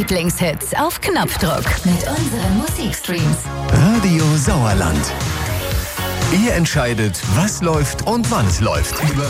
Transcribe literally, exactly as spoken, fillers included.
Lieblingshits auf Knopfdruck mit unseren Musikstreams. Radio Sauerland. Ihr entscheidet, was läuft und wann es läuft.